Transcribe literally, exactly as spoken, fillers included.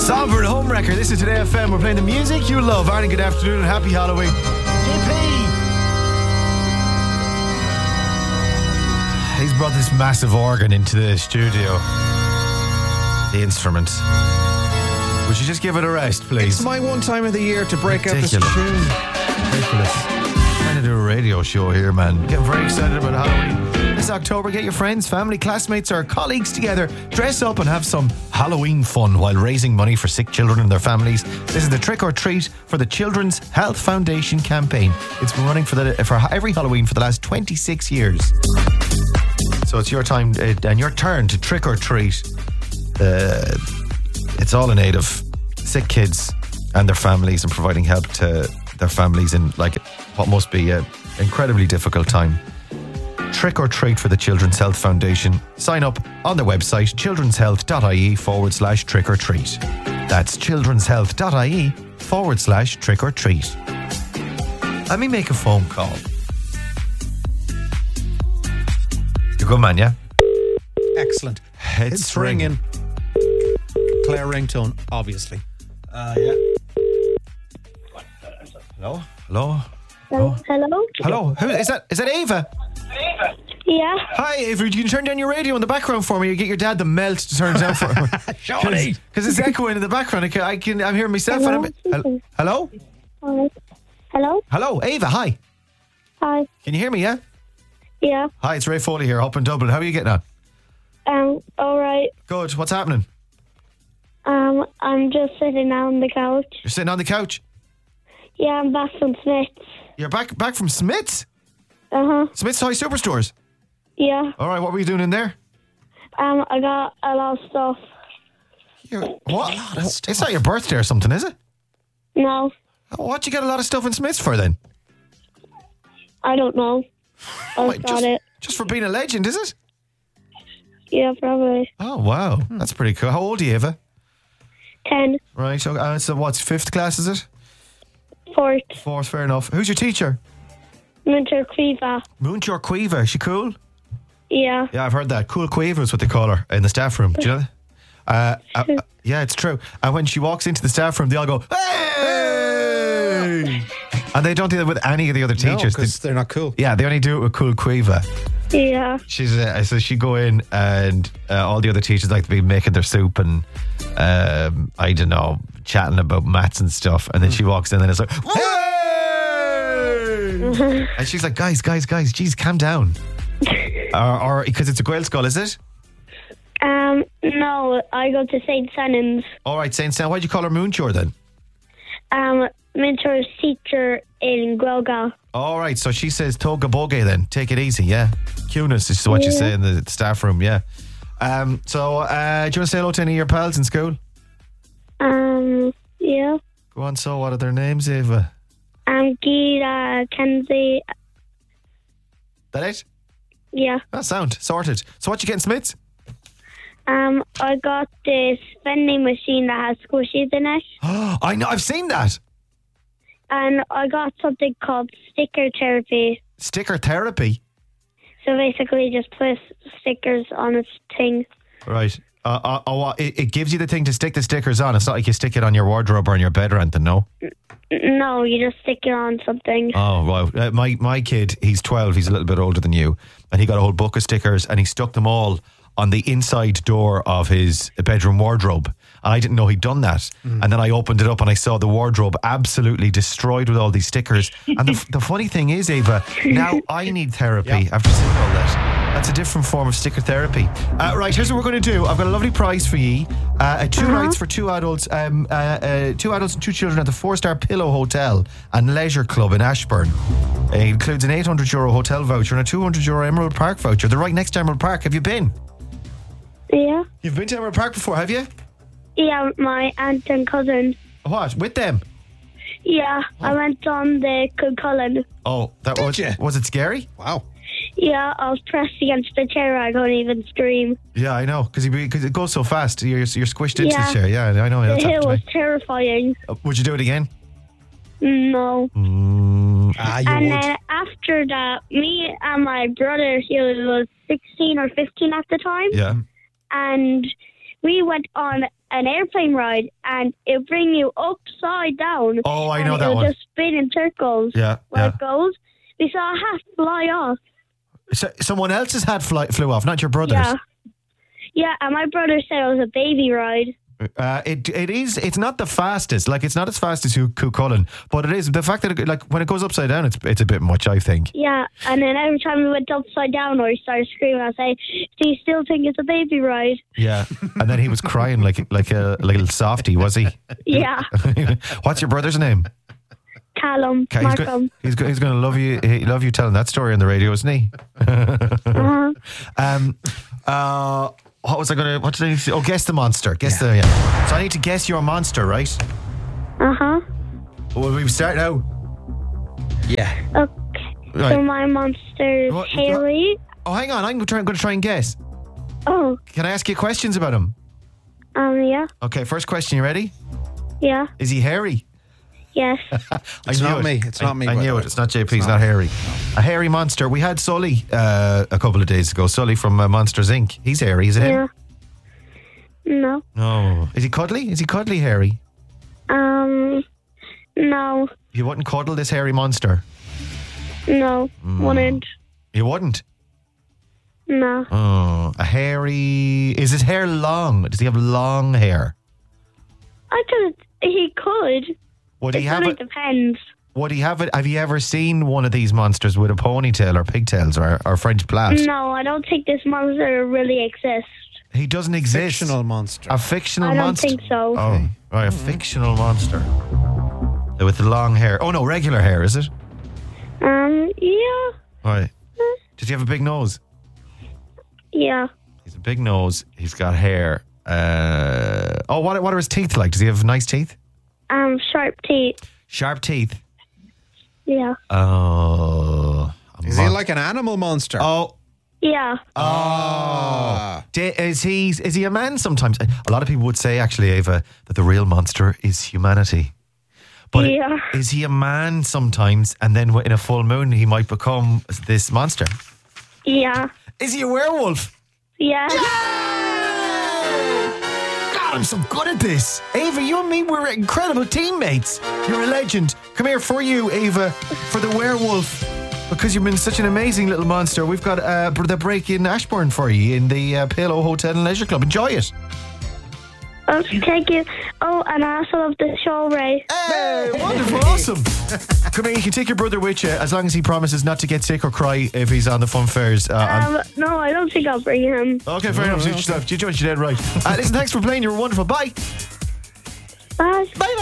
Sovereign Homewrecker. This is Today F M. We're playing the music you love. Arnie, good afternoon and happy Halloween. J P! He's brought this massive organ into the studio. The instrument. Would you just give it a rest, please? It's my one time of the year to break Ridiculous. out this tune. Ridiculous. Trying to do a radio show here, man. Getting very excited about Halloween. This October, get your friends, family, classmates or colleagues together, dress up and have some Halloween fun while raising money for sick children and their families. This is the Trick or Treat for the Children's Health Foundation campaign. It's been running for the for every Halloween for the last twenty-six years. So it's your time uh, and your turn to trick or treat. Uh, it's all in aid of sick kids and their families and providing help to their families in like what must be an incredibly difficult time. Trick or treat for the Children's Health Foundation. Sign up on their website, childrenshealth.ie forward slash trick or treat. That's childrenshealth.ie forward slash trick or treat. Let me make a phone call. You're good, man, yeah? Excellent. It's, It's ringing. Claire ringtone, obviously. Uh, yeah. Hello? Hello? Hello? Hello? Hello? Who is that? Is that Ava? Yeah. Hi, Ava. You can turn down your radio in the background for me. You get your dad the melt to turn it down for Johnny! Because it's echoing in the background. I can, I can, I'm hearing myself. Hello? And I'm, hello? Hi. Hello? Hello? Ava, hi. Hi. Can you hear me, yeah? Yeah. Hi, it's Ray Foley here, up in Dublin. How are you getting on? Um, alright. Good. What's happening? Um, I'm just sitting on the couch. You're sitting on the couch? Yeah, I'm back from Smith's. You're back back from Smith's? Uh-huh. Smith's Toy Superstores? Yeah. All right, what were you doing in there? Um, I got a lot of stuff. You're, what? It's not your birthday or something, is it? No, What'd you get a lot of stuff in Smith's for then? I don't know. I Wait, got just, it. just for being a legend, is it? Yeah, probably. Oh, wow. That's pretty cool. How old are you, Eva? Ten. Right, so, uh, so what's fifth class, is it? Fourth. Fourth, fair enough. Who's your teacher? Winter Quiva. Moonshore Quiva. Is she cool? Yeah. Yeah, I've heard that. Cool Quiva is what they call her in the staff room. Do you know that? Uh, uh, uh, yeah, it's true. And when she walks into the staff room, they all go, hey! And they don't do that with any of the other No, teachers. because They- they're not cool. yeah, they only do it with Cool Quiva. Yeah. She's uh, so she go in and uh, all the other teachers like to be making their soup and um, I don't know, chatting about maths and stuff, and then she walks in and it's like, hey! And she's like, guys, guys, guys, geez, calm down. or because it's a Gael school, is it? Um, no, I go to Saint Sennons. All right, Saint Stan, why'd you call her Moonshore then? Um, Winter's teacher in Guelga. All right, so she says Toga Boge then. Take it easy, yeah. Cuteness is what you Yeah. say in the staff room, yeah. Um, so, uh, do you want to say hello to any of your pals in school? Um, yeah. Go on, so what are their names, Eva? Um, Gira, Kenzie. That it? Yeah. That sound. Sorted. So what you getting, Smiths? Um, I got this vending machine that has squishies in it. I know, I've seen that. And I got something called sticker therapy. Sticker therapy? So basically just put stickers on a thing. Right. Uh, uh, oh, uh, it, it gives you the thing to stick the stickers on. It's not like you stick it on your wardrobe or on your bed or anything, no? No, you just stick it on something. Oh, wow. Uh, my, my kid, he's twelve, he's a little bit older than you, and he got a whole book of stickers and he stuck them all on the inside door of his bedroom wardrobe. And I didn't know he'd done that. Mm. And then I opened it up and I saw the wardrobe absolutely destroyed with all these stickers. And the, the funny thing is, Ava, now I need therapy Yeah. after seeing all that. That's a different form of sticker therapy. Uh, right, here's what we're going to do. I've got a lovely prize for ye. Uh, two uh-huh. nights for two adults, um, uh, uh, two adults and two children at the four-star Pillow Hotel and Leisure Club in Ashburn. It includes an eight hundred euro hotel voucher and a two hundred euro Emerald Park voucher. They're right next to Emerald Park. Have you been? Yeah. You've been to Emerald Park before, have you? Yeah, my aunt and cousin. What? With them? Yeah, oh. I went on the Culcullen. Oh, that Did was you? Was it scary? Wow. Yeah, I was pressed against the chair. I couldn't even scream. Yeah, I know, because it goes so fast. You're, you're squished into Yeah. the chair. Yeah, I know. The That's hill happened to was me. terrifying. Uh, would you do it again? No. Mm. Ah, you And would. then after that, me and my brother, he was sixteen or fifteen at the time. Yeah. And we went on an airplane ride, and it bring you upside down. Oh, I know and that it one. will just spin in circles. Yeah, Where yeah. it goes. We saw a hat fly off. So, someone else's hat fly, flew off, not your brother's. Yeah. Yeah, and my brother said it was a baby ride. Uh, it it is. It's not the fastest. Like it's not as fast as Cuchulainn, but it is the fact that it, like when it goes upside down, it's it's a bit much. I think. Yeah, and then every time we went upside down or he started screaming, I say, "Do you still think it's a baby ride?" Yeah, and then he was crying like like a little softie, was he? Yeah, What's your brother's name? Callum, Okay, he's, go- Markham. he's, go- he's going to love you. He love you telling that story on the radio, isn't he? Uh-huh. Um. Uh. What was I going to? What did I need to? Oh, guess the monster. Guess the. Yeah. So I need to guess your monster, right? Uh huh. Will we start now? Yeah. Okay. Right. So my monster is What- Haley. Oh, hang on. I'm going to try and guess. Oh, Can I ask you questions about him? um, yeah, Okay. First question. You ready? yeah, Is he hairy? yes. I It's knew not it. me. It's I, not me, I by knew the it. way. It's not J P. It's not not hairy. A hairy monster. We had Sully uh, a couple of days ago. Sully from uh, Monsters Incorporated. He's hairy. Is it him? Yeah. No. No. Is he cuddly? Is he cuddly hairy? Um, no, You wouldn't cuddle this hairy monster. no, Mm. wouldn't. You wouldn't. No. Oh, a hairy. Is his hair long? Does he have long hair? I could. He could. Would he It have really it? depends. Would he have it? Have you ever seen one of these monsters with a ponytail or pigtails or, or French plait? No, I don't think this monster really exists. He doesn't exist. Fictional monster. A fictional I don't monster. think so. Oh, right, a fictional monster with the long hair. Oh no, regular hair, is it? Um, yeah, Right. Does he have a big nose? yeah. He's a big nose. He's got hair. Uh, oh, what what are his teeth like? Does he have nice teeth? Um, sharp teeth. Sharp teeth. Yeah. Oh. a Is he mon- like an animal monster? Oh. Yeah. Ah. Da- Is he is he a man sometimes? A lot of people would say, actually, Ava, that the real monster is humanity. But Yeah. is he a man sometimes, and then in a full moon he might become this monster? Yeah. Is he a werewolf? Yeah. God, I'm so good at this. Ava, you and me, we're incredible teammates. You're a legend. Come here for you, Ava, for the werewolf. Because you've been such an amazing little monster. We've got uh, the break in Ashbourne for you in the uh, Palo Hotel and Leisure Club. Enjoy it. Oh, thank you. Oh, and I also love the show, Ray. Hey, wonderful, awesome. Come here, you can take your brother with you as long as he promises not to get sick or cry if he's on the fun fairs. Uh, on- Um, no, I don't think I'll bring him. okay, fair enough. So you, you, you, you did right. Uh, listen, thanks for playing. You were wonderful. Bye. Bye. Bye.